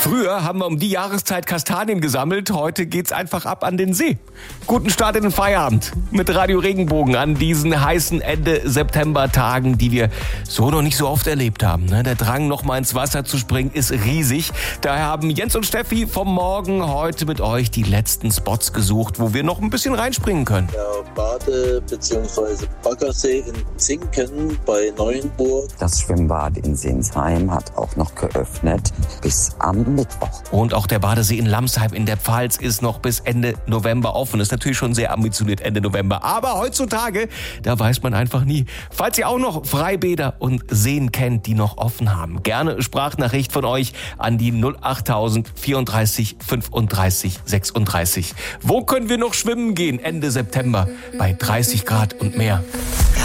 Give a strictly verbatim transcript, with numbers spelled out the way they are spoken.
Früher haben wir um die Jahreszeit Kastanien gesammelt, heute geht's einfach ab an den See. Guten Start in den Feierabend mit Radio Regenbogen an diesen heißen Ende-September-Tagen, die wir so noch nicht so oft erlebt haben. Der Drang, noch mal ins Wasser zu springen, ist riesig. Daher haben Jens und Steffi vom Morgen heute mit euch die letzten Spots gesucht, wo wir noch ein bisschen reinspringen können. Der Bade- bzw. Baggersee in Zinken bei Neuenburg. Das Schwimmbad in Sinsheim hat auch noch geöffnet bis am Mittwoch. Und auch der Badesee in Lamsheim in der Pfalz ist noch bis Ende November offen. Ist natürlich schon sehr ambitioniert Ende November. Aber heutzutage, da weiß man einfach nie. Falls ihr auch noch Freibäder und Seen kennt, die noch offen haben, gerne Sprachnachricht von euch an die null achttausend vierunddreißig fünfunddreißig sechsunddreißig. Wo können wir noch schwimmen gehen Ende September bei dreißig Grad und mehr?